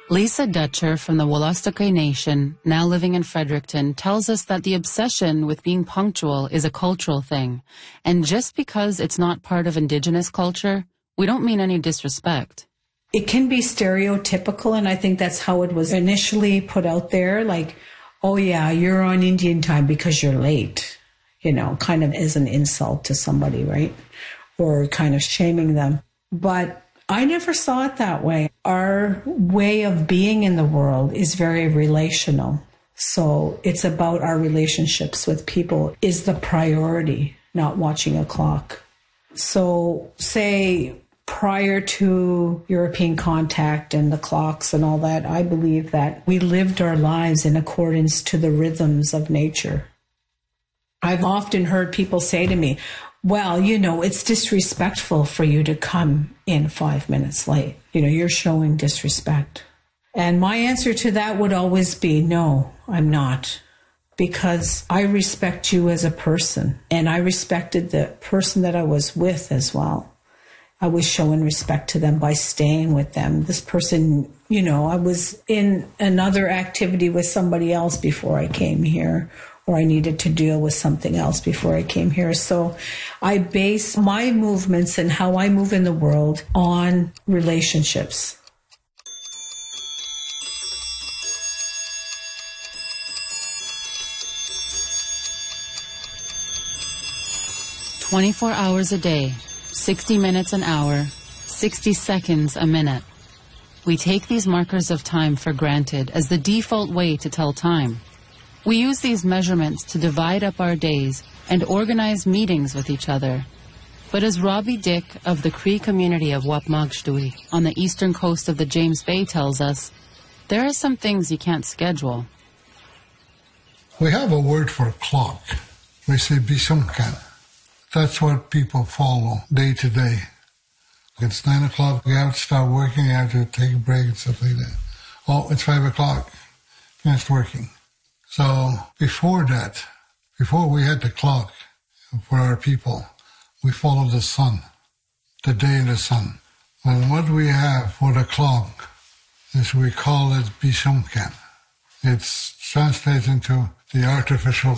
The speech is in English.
Lisa Dutcher from the Wolastoqey Nation, now living in Fredericton, tells us that the obsession with being punctual is a cultural thing. And just because it's not part of Indigenous culture, we don't mean any disrespect. It can be stereotypical, and I think that's how it was initially put out there. Like, oh yeah, you're on Indian time because you're late, kind of as an insult to somebody, right? Or kind of shaming them. But I never saw it that way. Our way of being in the world is very relational. So it's about our relationships with people is the priority, not watching a clock. So say prior to European contact and the clocks and all that, I believe that we lived our lives in accordance to the rhythms of nature. I've often heard people say to me, well, it's disrespectful for you to come in 5 minutes late. You're showing disrespect. And my answer to that would always be, no, I'm not. Because I respect you as a person. And I respected the person that I was with as well. I was showing respect to them by staying with them. This person, I was in another activity with somebody else before I came here, or I needed to deal with something else before I came here. So I base my movements and how I move in the world on relationships. "24 hours a day, 60 minutes an hour, 60 seconds a minute. We take these markers of time for granted as the default way to tell time. We use these measurements to divide up our days and organize meetings with each other. But as Robbie Dick of the Cree community of Wapmagshtui on the eastern coast of the James Bay tells us, there are some things you can't schedule. We have a word for clock. We say bisumkan. That's what people follow day to day. It's 9 o'clock, you have to start working, you have to take a break and stuff like that. Oh, it's 5 o'clock, finished working. So before that, before we had the clock for our people, we followed the sun, the day and the sun. And what we have for the clock is we call it bisumkan. It's translated into the artificial